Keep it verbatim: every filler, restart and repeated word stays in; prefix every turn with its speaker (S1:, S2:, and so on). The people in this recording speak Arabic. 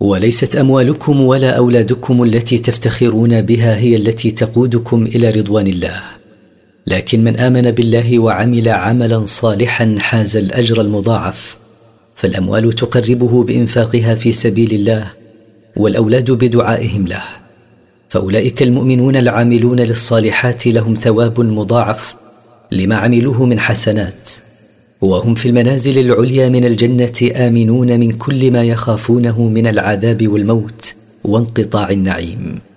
S1: وليست أموالكم ولا أولادكم التي تفتخرون بها هي التي تقودكم إلى رضوان الله، لكن من آمن بالله وعمل عملا صالحا حاز الأجر المضاعف، فالأموال تقربه بإنفاقها في سبيل الله، والأولاد بدعائهم له. فأولئك المؤمنون العاملون للصالحات لهم ثواب مضاعف لما عملوه من حسنات، وهم في المنازل العليا من الجنة آمنون من كل ما يخافونه من العذاب والموت وانقطاع النعيم.